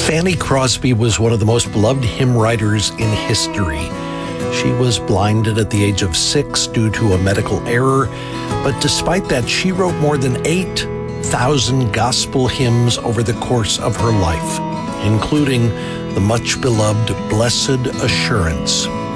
Fanny Crosby was one of the most beloved hymn writers in history. She was blinded at the age of 6 due to a medical error, but despite that, she wrote more than 8,000 gospel hymns over the course of her life, including the much beloved Blessed Assurance.